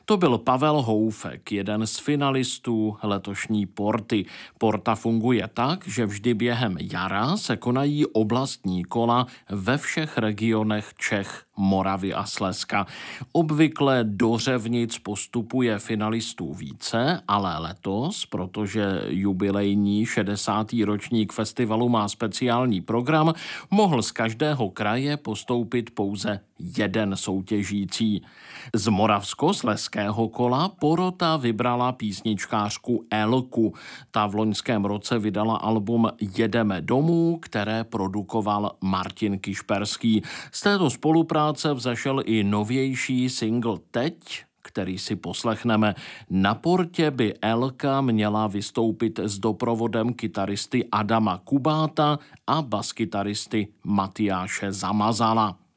To byl Pavel Houfek, jeden z finalistů letošní Porty. Porta funguje tak, že vždy během jara se konají oblastní kola ve všech regionech Čech, Moravy a Slezska. Obvykle do řevnic postupuje finalistů více, ale letos, protože jubilejní 60. ročník festivalu má speciální program, mohl z každého kraje postoupit pouze jeden soutěžící. Z moravskoslezského kola porota vybrala písničkářku Elku. Ta v loňském roce vydala album Jedeme domů, které produkoval Martin Kišperský. Z této spolupráce vzešel i novější single Teď, který si poslechneme. Na Portě by Elka měla vystoupit s doprovodem kytaristy Adama Kubáta a baskytaristy Matyáše Zamazala.